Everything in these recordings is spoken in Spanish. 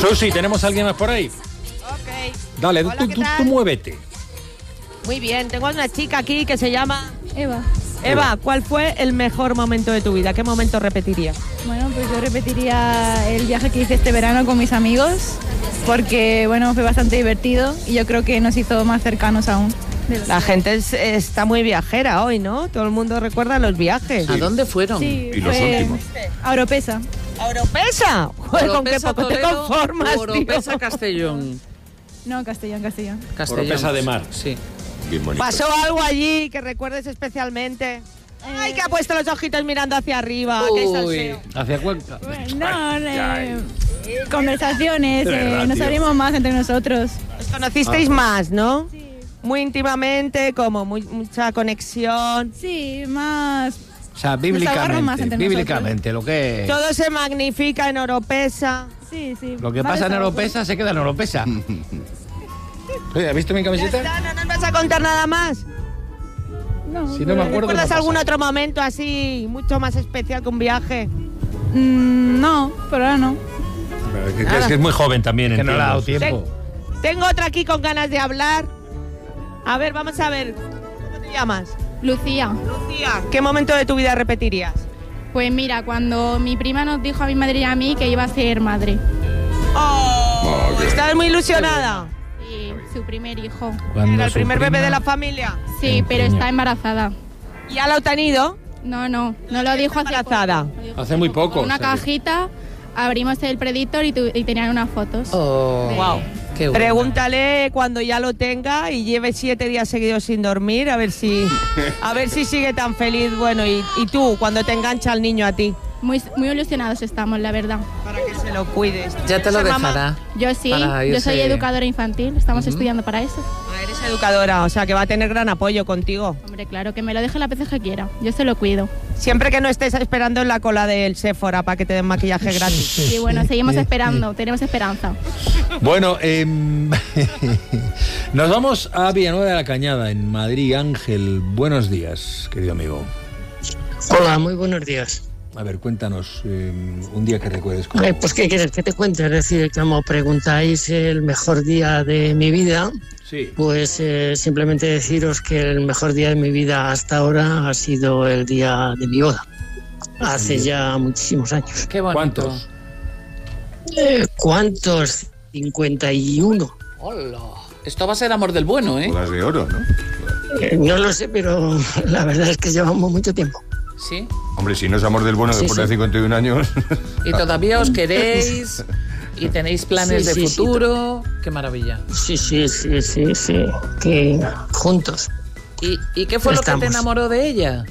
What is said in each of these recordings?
Susi, ¿tenemos a alguien más por ahí? Ok. Dale, Hola, tú muévete. Muy bien, tengo a una chica aquí que se llama... Eva. Eva, ¿cuál fue el mejor momento de tu vida? ¿Qué momento repetirías? Bueno, pues yo repetiría el viaje que hice este verano con mis amigos, porque bueno, fue bastante divertido y yo creo que nos hizo más cercanos aún. La gente está muy viajera hoy, ¿no? Todo el mundo recuerda los viajes. ¿A dónde fueron? Sí, Y los últimos. a Oropesa. ¿A Oropesa? Joder, ¿con qué poco te conformas, Oropesa, tío? Castellón. No, Castellón. Oropesa de Mar. Sí. Bien bonito. ¿Pasó algo allí que recuerdes especialmente? Ay, que ha puesto los ojitos mirando hacia arriba. Qué salseo. Hacia Cuenca. Conversaciones, De verdad, nos tío. abrimos más entre nosotros. Os conocisteis más, ¿no? Sí. Muy íntimamente, como mucha conexión. Sí, más... O sea, agarramos más entre bíblicamente, lo que Todo se magnifica en Oropesa. Sí. lo que más pasa en desahogo. Oropesa se queda en Oropesa. Oye, ¿has visto mi Ya camiseta? está, no nos vas a contar nada más. No, Si no me acuerdo. ¿Recuerdas no algún pasa. otro momento así, mucho más especial que un viaje? no, por ahora no. Es que es muy joven también, que no le ha dado entiendo. tiempo. Tengo otra aquí con ganas de hablar. A ver, vamos a ver. ¿Cómo te llamas? Lucía, Lucía. ¿Qué momento de tu vida repetirías? pues mira, cuando mi prima nos dijo a mi madre y a mí que iba a ser madre. Oh, qué ¿estás muy ilusionada? Y su primer hijo. Era el primer bebé de la familia. Sí, pero está embarazada. ¿Ya lo han ido? No lo dijo hace embarazada. poco, lo dijo Hace muy poco, Con una o sea que- cajita, abrimos el Predictor y tenían unas fotos. Oh, Wow. qué bueno. Pregúntale cuando ya lo tenga y lleve 7 días seguidos sin dormir, a ver si sigue tan feliz. Bueno, y tú, cuando te engancha el niño a ti, Muy ilusionados estamos, la verdad. para que se lo cuides. Ya te lo Ser mamá. dejará. Yo sí, Para yo soy irse- educadora infantil, estamos estudiando para eso. Ah, eres educadora, o sea que va a tener gran apoyo contigo. Hombre, claro, que me lo deje las veces que quiera, yo se lo cuido. Siempre que no estés esperando en la cola del Sephora para que te den maquillaje gratis. Y bueno, seguimos esperando, tenemos esperanza. Bueno, nos vamos a Villanueva de la Cañada, en Madrid. Ángel, buenos días, querido amigo. Hola, muy buenos días. A ver, cuéntanos un día que recuerdes. Como... Pues, ¿qué quieres que te cuente? Es decir, como preguntáis el mejor día de mi vida, Sí. pues simplemente deciros que el mejor día de mi vida hasta ahora ha sido el día de mi boda. Hace ya muchísimos años. Qué bonito. ¿Cuántos? ¿Cuántos? 51. Hola. Esto va a ser amor del bueno, ¿eh? Bodas de oro, ¿no? No lo sé, pero la verdad es que llevamos mucho tiempo. Sí. Hombre, si no es amor del bueno Sí, después de sí. 51 años... Y todavía os queréis y tenéis planes Sí, de sí, futuro. Qué maravilla. Sí. Que juntos. ¿Y qué fue lo que Estamos. te enamoró de ella?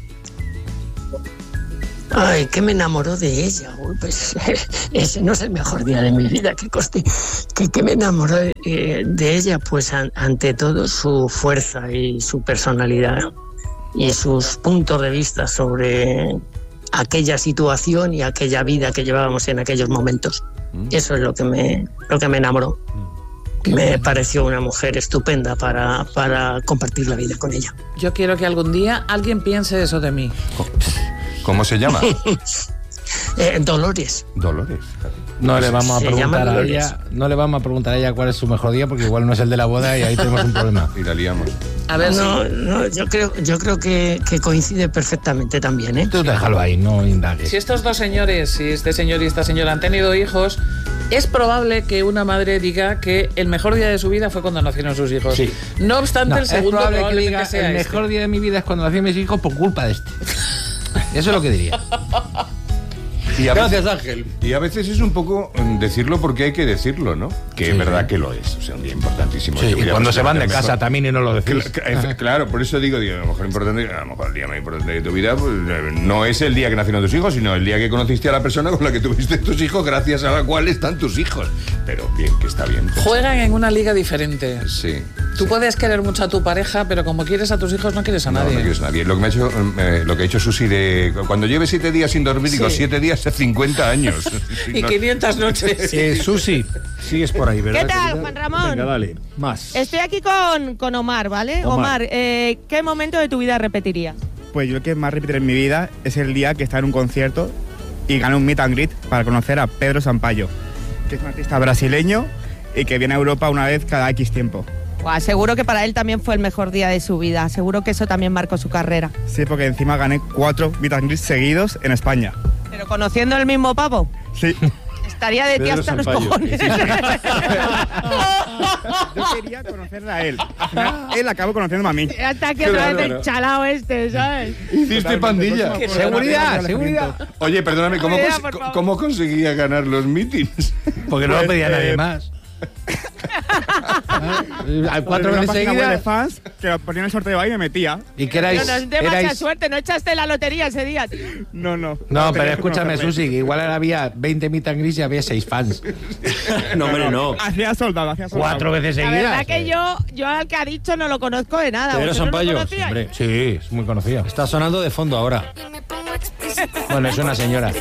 Ay, que me enamoró de ella. Uy, pues ese no es el mejor día de mi vida, que coste. Que me enamoró de ella, pues ante todo su fuerza y su personalidad y sus puntos de vista sobre aquella situación y aquella vida que llevábamos en aquellos momentos. Eso es lo que me enamoró. Me pareció una mujer estupenda para compartir la vida con ella. Yo quiero que algún día alguien piense eso de mí. ¿Cómo se llama? Dolores. Dolores. No le vamos a Se preguntar llama a Dolores. ella, no le vamos a preguntar a ella cuál es su mejor día, porque igual no es el de la boda y ahí tenemos un problema. Y la liamos. A ver No, yo creo que coincide perfectamente también, ¿eh? Tú déjalo ahí, no indagues. si estos dos señores, si este señor y esta señora han tenido hijos, es probable que una madre diga que el mejor día de su vida fue cuando nacieron sus hijos. Sí. No obstante, No, el es segundo probable que probablemente diga sea el este. mejor día de mi vida es cuando nací mis hijos por culpa de este. Eso es lo que diría. Y a Gracias, veces, Ángel. Y a veces es un poco decirlo porque hay que decirlo, ¿no? Que Sí, es verdad sí. que lo es. O sea, un día importantísimo. Sí, Yo y voy a cuando se van de mejor- casa también y no lo decís. Claro, por eso digo, a lo mejor importante, a lo mejor el día más importante de tu vida pues, no es el día que nacieron tus hijos, sino el día que conociste a la persona con la que tuviste tus hijos, gracias a la cual están tus hijos. Pero bien, que está bien. Juegan en una liga diferente. Sí. Tú puedes querer mucho a tu pareja, pero como quieres a tus hijos no quieres a No, nadie. no quieres a nadie. Lo que me ha hecho, lo que ha hecho Susi de cuando lleve 7 días sin dormir, digo, Sí. 7 días hace 50 años. Y 500 noches. Susi, sigues por ahí, ¿verdad? ¿Qué tal, querida? Juan Ramón? Venga, dale, más. Estoy aquí con Omar, ¿vale? Omar. ¿Qué momento de tu vida repetirías? Pues yo el que más repetiré en mi vida es el día que estaba en un concierto y gané un meet and greet para conocer a Pedro Sampaio. que es un artista brasileño y que viene a Europa una vez cada X tiempo. Buah, seguro que para él también fue el mejor día de su vida. Seguro que eso también marcó su carrera. Sí, porque encima gané 4 Meet and Greets seguidos en España. Pero conociendo el mismo pavo. Sí. Estaría de ti Pedro hasta los Sampaio. cojones. Yo quería conocerle a él. Al final, él acabó conociéndome a mí. Hasta aquí otra vez el chalao este, ¿sabes? Hiciste pandilla. Seguridad, seguridad. Oye, perdóname, Seguridad, por favor. ¿cómo conseguía ganar los meetings? Porque no lo Pues, pedía nadie más. Hay 4 veces de seguidas. fans que ponían el sorteo ahí y me metía. ¿Y qué erais? Pero no es de mucha erais- suerte, no echaste la lotería ese día, tío. No. No, Tenía pero que escúchame, conocerle. Susi, que igual había 20 meet and greets y había 6 fans. No, hombre, no. Hacía soldado. 4 veces La seguidas. verdad que yo al que ha dicho no lo conozco de nada. Pedro ¿Vosotros lo Sampaio, conocíais? Hombre, sí, es muy conocido. Está sonando de fondo ahora. Bueno, es una señora.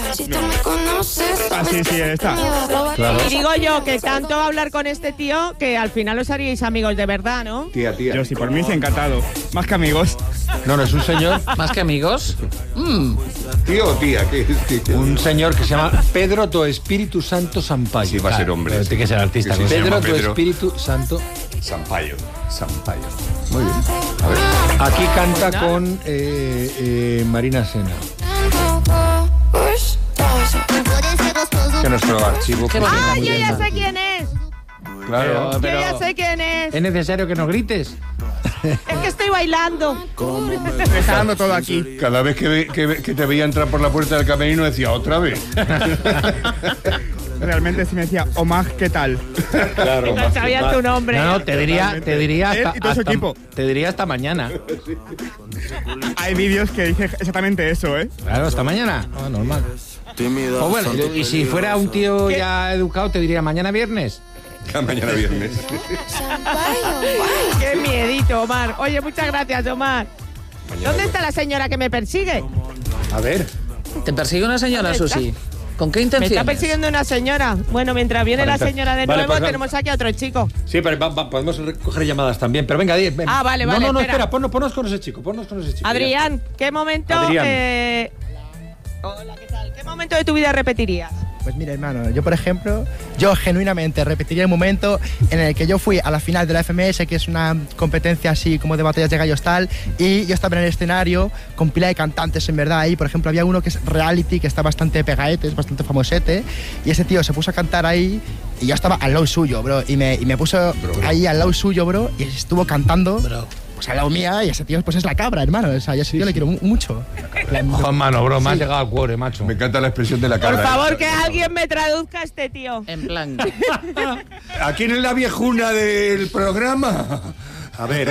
Ah, sí, está. Claro. Y digo yo que tanto hablar con este tío que al final os haríais amigos de verdad, ¿no? Tía. Yo sí, por mí sí, encantado. Más que amigos. No, es un señor, Más que amigos. ¿Tío o tía? ¿Qué es, tío? un señor que se llama Pedro do Espíritu Santo Sampaio. Sí, va a ser hombre. Pero tiene que ser artista. Que sí, se Pedro llama do Pedro. Espíritu Santo. Sampaio. Muy bien. A ver. Aquí canta con Marina Sena. Que nuestro archivo. Qué pues, bonito. ¡Ah, muy yo bien, ya Marta. sé quién es! Claro. Yo ya sé quién es. ¿Es necesario que nos grites? Es que estoy bailando. Me está dando todo aquí. Cada vez que te veía entrar por la puerta del camerino decía, ¿otra vez? Realmente sí me decía, Omar, ¿qué tal? Claro. No sabía tu nombre. No, te diría Él hasta, y todo su equipo. te diría hasta mañana. Hay vídeos que dicen exactamente eso, ¿eh? Claro, hasta mañana. Ah, normal. O bueno, y si fuera un tío ya educado, te diría mañana viernes. Mañana viernes. Qué miedito, Omar. Oye, muchas gracias, Omar. ¿Dónde está la señora que me persigue? A ver. ¿Te persigue una señora, ¿Dónde está? Susi? ¿Con qué Me intención? está persiguiendo una señora. Bueno, mientras viene la señora de Vale, nuevo, pues, tenemos aquí a otro chico. Sí, pero podemos coger llamadas también. Pero venga, ven. Ah, vale, no, vale, No, espera. ponnos con ese chico. Adrián, ¿qué momento? Adrián. Hola, ¿qué tal? ¿Qué momento de tu vida repetirías? Pues mira, hermano, yo por ejemplo, yo genuinamente repetiría el momento en el que yo fui a la final de la FMS, que es una competencia así como de batallas de gallos tal, y yo estaba en el escenario con pila de cantantes en verdad ahí. Por ejemplo, había uno que es reality, que está bastante pegaete, es bastante famosete, y ese tío se puso a cantar ahí y yo estaba al lado suyo, bro, y me puso ahí al lado suyo, bro, y estuvo cantando. Pues al lado mía, y ese tío pues es la cabra, hermano. O sea, yo a ese tío le quiero mucho. Juan Mano, bro, me has llegado al cuore, macho. Me encanta la expresión de la cara. Por favor, que alguien me traduzca a este tío. En plan. Aquí en la viejuna del programa. A ver,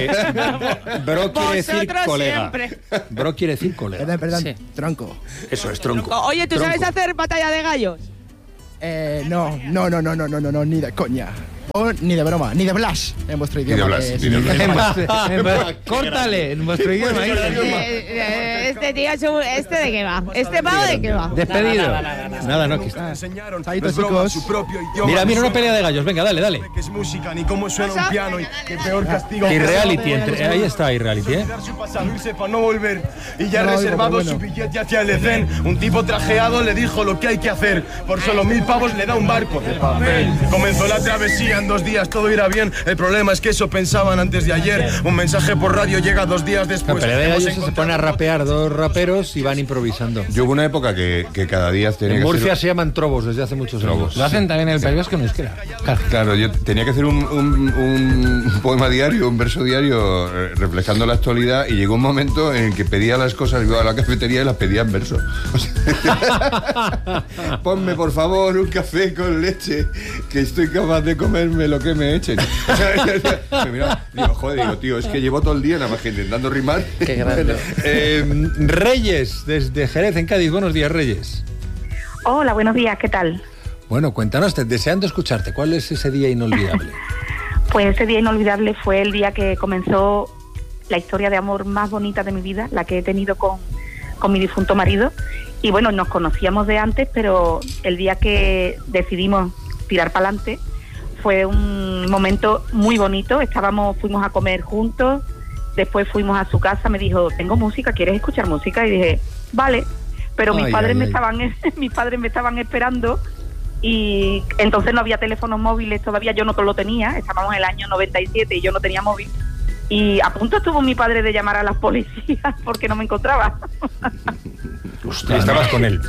bro quiere decir Vosotros colega. siempre. Bro quiere decir colega. Perdón, Sí. tronco. Eso es tronco. Oye, ¿tú sabes hacer batalla de gallos? No, ni de coña. O ni de broma, ni de Blas en vuestro de idioma. Blas, que es- ni de Blas. Córtale, en vuestro idioma. Este tío es ¿este de qué va? ¿Este pavo de qué va? Despedido. Nada, no. Chaito, chicos. Mira, una pelea de gallos. Venga, dale. Que es música, ni cómo suena un piano, y qué peor castigo. Y reality, ahí está, y reality, ¿eh? Su pasado y sepa no volver. Y ya ha No, reservado bueno. su billete hacia el Edén. Un tipo trajeado le dijo lo que hay que hacer. Por solo 1000 pavos le da un barco de papel. Comenzó la travesía, en 2 días todo irá bien. El problema es que eso pensaban antes de ayer. Un mensaje por radio llega 2 días La después. pelea de Hemos gallos se pone a rapear dos raperos y van improvisando. Yo hubo una época que cada día tenía En que Murcia hacer... se llaman trobos desde hace muchos Trobos. años. Lo hacen también en el País Vasco en euskera. Claro, yo tenía que hacer un poema diario, un verso diario reflejando la actualidad, y llegó un momento en el que pedía las cosas, iba a la cafetería y las pedía en verso. O sea, ponme por favor un café con leche, que estoy capaz de comerme lo que me echen. O sea, mira, digo, joder, digo, tío, es que llevo todo el día nada más que intentando rimar. Qué grande. Reyes, desde Jerez, en Cádiz. Buenos días, Reyes. Hola, buenos días, ¿qué tal? Bueno, cuéntanos, deseando escucharte, ¿cuál es ese día inolvidable? Pues ese día inolvidable fue el día que comenzó la historia de amor más bonita de mi vida, la que he tenido con mi difunto marido. Y bueno, nos conocíamos de antes, pero el día que decidimos tirar para adelante fue un momento muy bonito. Fuimos a comer juntos, después fuimos a su casa, me dijo, tengo música, ¿quieres escuchar música? Y dije, vale, pero mis padres me estaban esperando y entonces no había teléfonos móviles todavía, yo no lo tenía, estábamos en el año 97 y yo no tenía móvil. Y a punto estuvo mi padre de llamar a las policías porque no me encontraba. Usted estabas con él.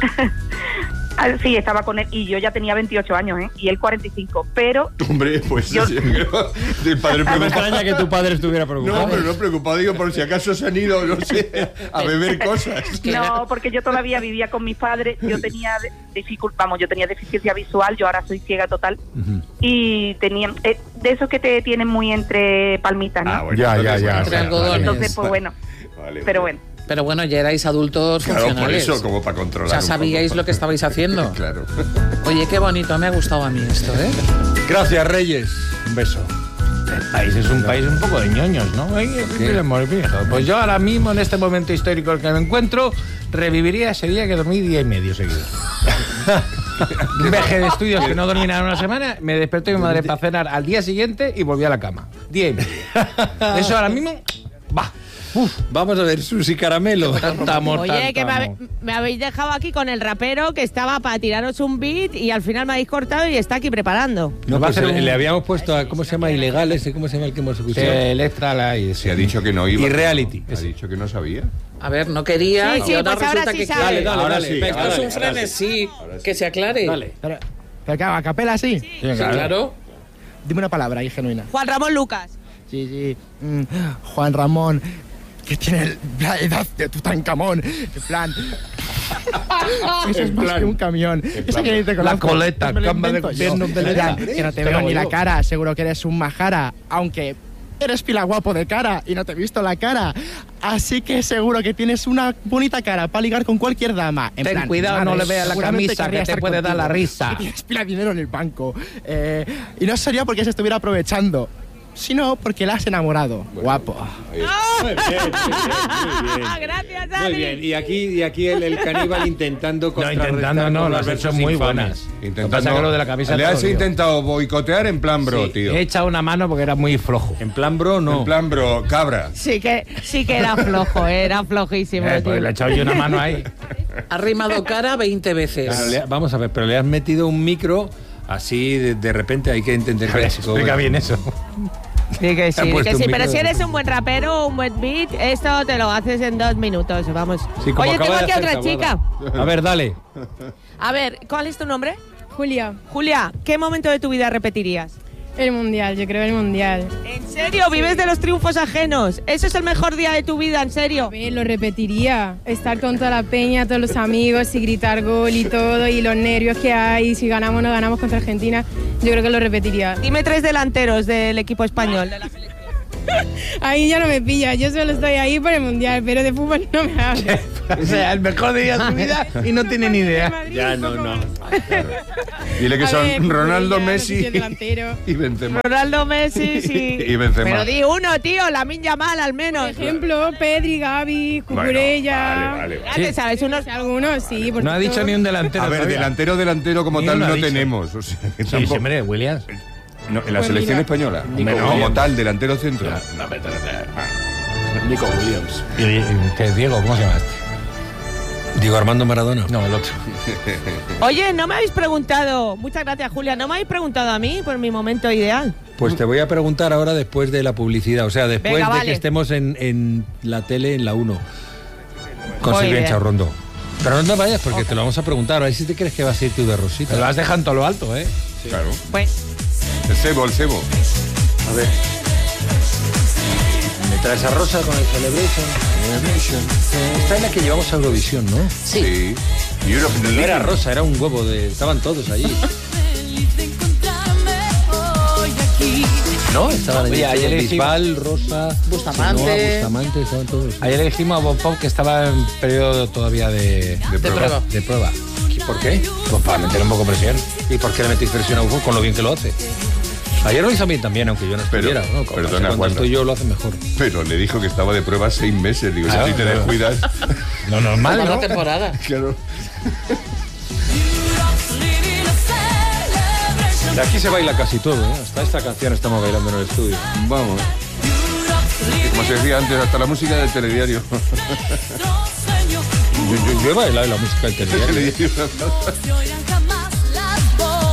Sí, estaba con él y yo ya tenía 28 años, y él 45, pero... Hombre, pues yo... sí, el padre no me extraña que tu padre estuviera preocupado. No, pero no preocupado, digo, por si acaso se han ido, no sé, a beber cosas. No, porque yo todavía vivía con mis padres, yo tenía yo tenía deficiencia visual, yo ahora soy ciega total, y tenía de esos que te tienen muy entre palmitas, ¿no? Bueno, ya. Entre algodones. Entonces, pues bueno, pero bueno. Pero bueno, ya erais adultos funcionales. Por eso, como para controlar. O sea, sabíais lo que estabais haciendo. Claro. Oye, qué bonito, me ha gustado a mí esto, ¿eh? Gracias, Reyes. Un beso. El país es un país un poco de ñoños, ¿no? Pues yo ahora mismo, en este momento histórico en el que me encuentro, reviviría ese día que dormí 10 y medio seguidos. Un viaje de estudios que no dormí nada en una semana, me despertó mi madre para cenar al día siguiente y volví a la cama. 10 y medio. Eso ahora mismo, va. Vamos a ver, Susi Caramelo. Oye, que me habéis dejado aquí con el rapero que estaba para tiraros un beat y al final me habéis cortado y está aquí preparando. No, pues le habíamos puesto a, ¿cómo se llama? Ilegales, ¿cómo se llama el que hemos escuchado? Electra se ha dicho que no iba. Y Reality. Ha dicho que no sabía. A ver, no quería. Sí, y ahora pues resulta ahora sí que sabe. Dale. Esto es un frenesí. Que se aclare. Dale. Pero que a capela sí. Sí, claro. Dime una palabra ahí genuina. Juan Ramón Lucas. Sí. Juan Ramón, que tiene la edad de Tutankamón. En plan... Eso es más que un camión. Eso que dice con la coleta, camba de gobierno de la que no te veo ni la cara, seguro que eres un majara, aunque eres pila guapo de cara y no te he visto la cara. Así que seguro que tienes una bonita cara para ligar con cualquier dama. En Ten plan, cuidado, no le veas la camisa que te puede dar la risa. Que tienes pila de dinero en el banco. Y no sería porque se estuviera aprovechando, sino porque la has enamorado. Bueno, guapo. Muy bien. Gracias, Dani. Muy bien. Y aquí el caníbal intentando contrarrestar. No, las versiones son muy buenas. Intentando lo de la camisa. Le has intentado boicotear en plan bro, tío. He echado una mano porque era muy flojo. En plan bro, no. En plan bro, cabra. Sí que era flojo, era flojísimo. Pues le he echado yo una mano ahí. Ha rimado cara 20 veces. Claro, vamos a ver, pero le has metido un micro así de repente, hay que entender que explica bien eso. Sí, que sí, pero si eres un buen rapero, un buen beat, esto te lo haces en 2 minutos, vamos. Sí, oye, tengo aquí otra chica. A ver, dale. A ver, ¿cuál es tu nombre? Julia. Julia, ¿qué momento de tu vida repetirías? El mundial, yo creo el mundial. ¿En serio? ¿Vives de los triunfos ajenos? ¿Eso es el mejor día de tu vida, en serio? A ver, lo repetiría. Estar con toda la peña, todos los amigos y gritar gol y todo, y los nervios que hay, si ganamos o no ganamos contra Argentina, yo creo que lo repetiría. Dime 3 delanteros del equipo español, de la selección. Ahí ya no me pilla, yo solo estoy ahí por el mundial, pero de fútbol no me hables. O sea, el mejor día de su vida y no tiene ni idea. Ya, no. Dile que son Ronaldo, Messi y Benzema. Ronaldo, Messi, sí. Y Benzema. Pero di uno, tío, Lamine Yamal al menos. Por ejemplo, Pedri, Gavi, Cucurella. Vale. Ya te sabes unos. Algunos, sí. No ha dicho ni un delantero. A ver, delantero como tal no tenemos. O sea, que sí, tampoco... hombre, Williams. No, en la selección española. Como tal, delantero centro. Nico Williams. ¿Y Diego, cómo se llama este? Diego Armando Maradona. No, el otro. Oye, no me habéis preguntado. Muchas gracias, Julia. ¿No me habéis preguntado a mí por mi momento ideal? Pues te voy a preguntar ahora después de la publicidad. O sea, después de que estemos en la tele, en la 1. Con Silvia Charrondo. Pero no te vayas porque te lo vamos a preguntar. A ver si te crees que vas a ir tú de rosita. Te lo has dejado en todo lo alto, ¿eh? Sí. Claro. Pues... El cebo. A ver. Me traes a Rosa con el Celebration. Esta es la que llevamos a Eurovisión, ¿no? Sí. No era Rosa, era un huevo de... Estaban todos allí. ¿No? Estaban allí. Ayer Bisbal, Rosa, Bustamante, estaban todos. Ayer elegimos a Bob Pop, que estaba en periodo todavía de prueba. ¿Y por qué? Pues para meter un poco presión. ¿Y por qué le metís presión a Ufo con lo bien que lo hace? Ayer lo hizo bien también, aunque yo no estuviera. ¿No? Perdona, cuando tú y yo lo hace mejor. Pero le dijo que estaba de prueba 6 meses. Digo, si te descuidas... Lo normal, ¿no? temporada. Claro. De aquí se baila casi todo, ¿eh? Hasta esta canción estamos bailando en el estudio. Vamos. Y como se decía antes, hasta la música del telediario. Yo he bailado la música del telediario.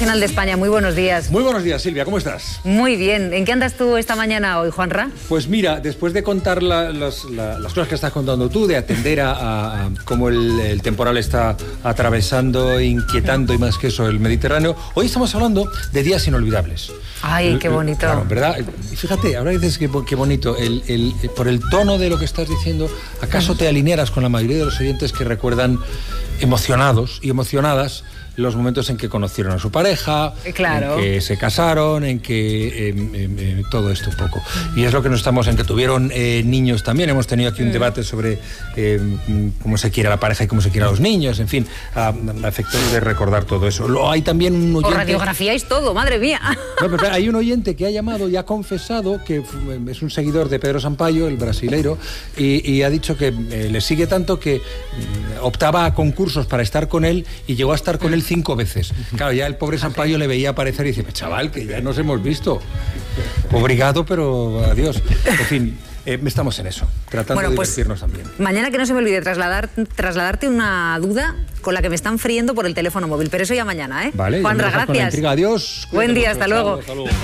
Nacional de España. Muy buenos días. Muy buenos días, Silvia, ¿cómo estás? Muy bien. ¿En qué andas tú esta mañana hoy, Juanra? Pues mira, después de contar las cosas que estás contando tú, de atender a cómo el temporal está atravesando, inquietando y más que eso el Mediterráneo, hoy estamos hablando de días inolvidables. Ay, qué bonito. Claro, ¿verdad? Fíjate, ahora dices que qué bonito. Por el tono de lo que estás diciendo, ¿acaso te alinearás con la mayoría de los oyentes que recuerdan emocionados y emocionadas los momentos en que conocieron a su pareja, claro, en que se casaron, en que todo esto un poco? Y es lo que en que tuvieron niños también. Hemos tenido aquí un debate sobre cómo se quiere a la pareja y cómo se quiere a los niños, en fin, a efectos de recordar todo eso. Hay también un oyente... O radiografiáis todo, madre mía. No, pero hay un oyente que ha llamado y ha confesado que es un seguidor de Pedro Sampaio, el brasileiro, y ha dicho que le sigue tanto que optaba a concursos para estar con él y llegó a estar con él 5 veces. Claro, ya el pobre Sampaio le veía aparecer y dice, chaval, que ya nos hemos visto. Obrigado, pero adiós. En fin, estamos en eso, tratando de divertirnos también. Mañana que no se me olvide trasladarte una duda con la que me están friendo por el teléfono móvil, pero eso ya mañana, ¿eh? Vale, Juanra, gracias. Adiós. Buen día, hasta luego. Hasta luego.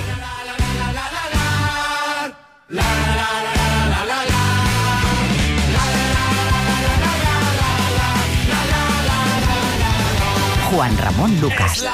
Juan Ramón Lucas.